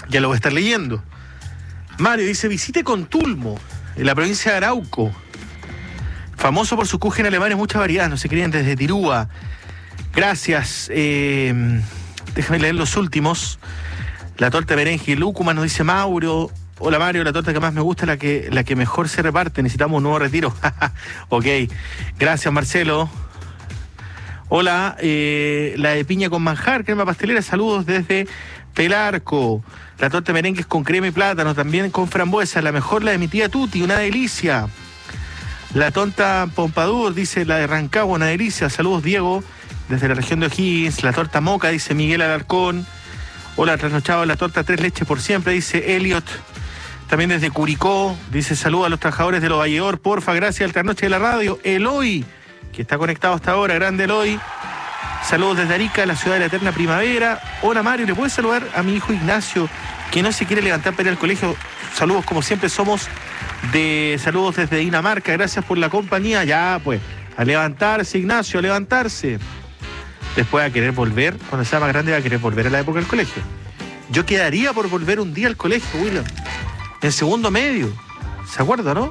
Ya lo voy a estar leyendo. Mario dice, visite Contulmo, en la provincia de Arauco. Famoso por su kuchen alemán, mucha variedad, no se creen desde Tirúa. Gracias. Déjame leer los últimos. La torta de merengue y lúcuma, nos dice Mauro. Hola Mario, la torta que más me gusta es la que mejor se reparte. Necesitamos un nuevo retiro. Ok. Gracias, Marcelo. Hola, la de piña con manjar, crema pastelera. Saludos desde Pelarco. La torta de merengue es con crema y plátano, también con frambuesa. La mejor, la de mi tía Tuti, una delicia. La torta Pompadour, dice la de Rancagua, una delicia. Saludos, Diego, desde la región de O'Higgins. La torta Moca, dice Miguel Alarcón. Hola, trasnochado, la torta 3 leches por siempre, dice Elliot. También desde Curicó, dice saludos a los trabajadores de Los Valledor, porfa, gracias al trasnoche de la radio. Eloy, que está conectado hasta ahora, grande Eloy. Saludos desde Arica, la ciudad de la eterna primavera. Hola Mario, ¿le puedes saludar a mi hijo Ignacio, que no se quiere levantar para ir al colegio? Saludos, como siempre, somos de saludos desde Dinamarca, gracias por la compañía. Ya, pues, a levantarse, Ignacio, a levantarse. Después va a querer volver, cuando sea más grande va a querer volver a la época del colegio. Yo quedaría por volver un día al colegio, William. En segundo medio. ¿Se acuerda, no?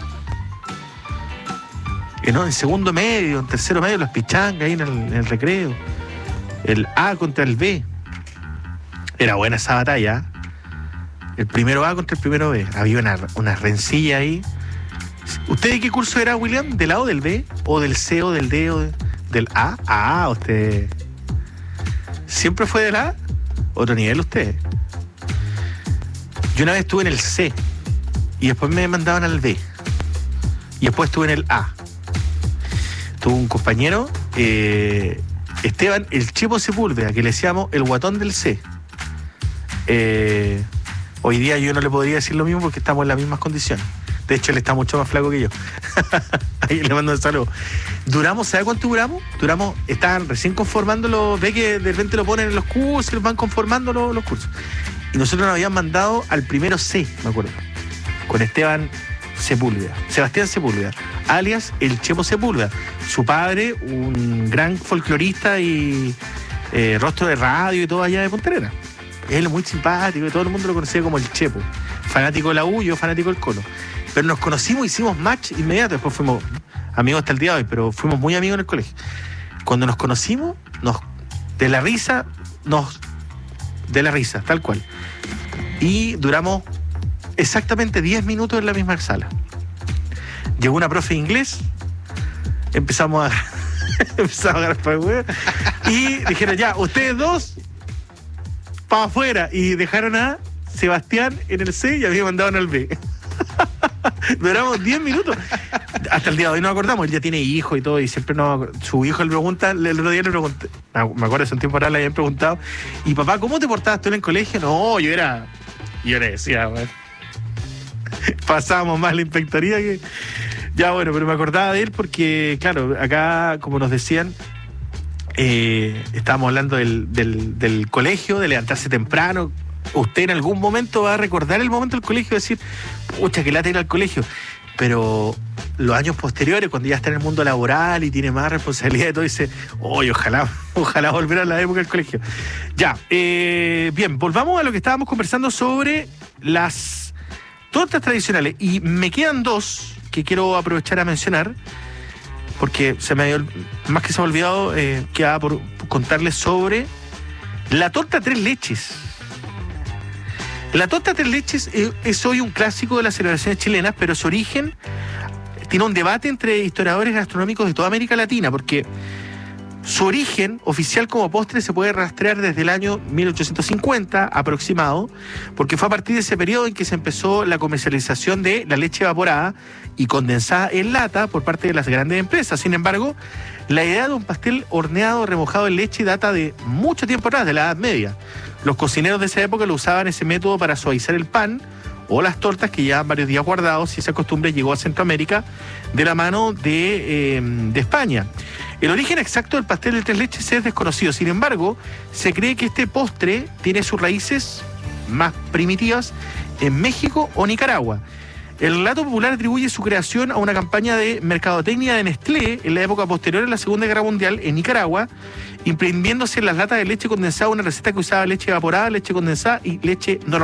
En segundo medio, en tercero medio, las pichangas ahí en el recreo. El A contra el B. Era buena esa batalla. El primero A contra el primero B. Había una rencilla ahí. ¿Usted de qué curso era, William? ¿Del A o del B? ¿O del C o del D o del A? Ah, usted siempre fue del A. Otro nivel usted. Yo una vez estuve en el C y después me mandaban al B y después estuve en el A. Tuve un compañero, Esteban, el Chepo Sepúlveda, que le decíamos el guatón del C. Hoy día yo no le podría decir lo mismo porque estamos en las mismas condiciones. De hecho, él está mucho más flaco que yo. Ahí le mando un saludo. Duramos, ¿sabe cuánto duramos? Estaban recién conformando ve que de repente lo ponen en los cursos y los van conformando los cursos. Y nosotros nos habían mandado al primero C, me acuerdo, con Sebastián Sepúlveda, alias el Chepo Sepúlveda. Su padre, un gran folclorista y rostro de radio y todo allá de Punta Arenas. Él muy simpático y todo el mundo lo conocía como el Chepo. Fanático de la U, yo fanático del Colo. Pero nos conocimos, hicimos match inmediato. Después fuimos amigos hasta el día de hoy, pero fuimos muy amigos en el colegio. Cuando nos conocimos, de la risa, tal cual. Y duramos exactamente 10 minutos en la misma sala. Llegó una profe de inglés, empezamos a agarrar para el huevo, y dijeron ya, ustedes dos, para afuera, y dejaron a Sebastián en el C y a mí me mandaban al B. Duramos 10 minutos. Hasta el día de hoy nos acordamos. Él ya tiene hijo y todo, y siempre su hijo le pregunta, el otro día le pregunté, me acuerdo, hace un tiempo atrás le habían preguntado, y papá, ¿cómo te portabas tú en el colegio? No, yo le decía, bueno, pasábamos más la inspectoría que... Ya, bueno, pero me acordaba de él porque, claro, acá, como nos decían, estábamos hablando del colegio, de levantarse temprano. Usted en algún momento va a recordar el momento del colegio y decir, pucha, que lata ir al colegio. Pero los años posteriores, cuando ya está en el mundo laboral y tiene más responsabilidad y todo, dice, oye, ojalá volver a la época del colegio. Ya, bien, volvamos a lo que estábamos conversando sobre las tortas tradicionales. Y me quedan dos que quiero aprovechar a mencionar, porque más que se me ha olvidado, quedaba por contarles sobre la torta 3 leches. La torta 3 leches es hoy un clásico de las celebraciones chilenas, pero su origen tiene un debate entre historiadores gastronómicos de toda América Latina, porque su origen oficial como postre se puede rastrear desde el año 1850 aproximado, porque fue a partir de ese periodo en que se empezó la comercialización de la leche evaporada y condensada en lata por parte de las grandes empresas. Sin embargo, la idea de un pastel horneado remojado en leche data de mucho tiempo atrás, de la Edad Media. Los cocineros de esa época lo usaban ese método para suavizar el pan o las tortas que llevaban varios días guardados, y esa costumbre llegó a Centroamérica de la mano de España. El origen exacto del pastel de 3 leches es desconocido. Sin embargo, se cree que este postre tiene sus raíces más primitivas en México o Nicaragua. El relato popular atribuye su creación a una campaña de mercadotecnia de Nestlé en la época posterior a la Segunda Guerra Mundial en Nicaragua, imprimiéndose en las latas de leche condensada una receta que usaba leche evaporada, leche condensada y leche normal.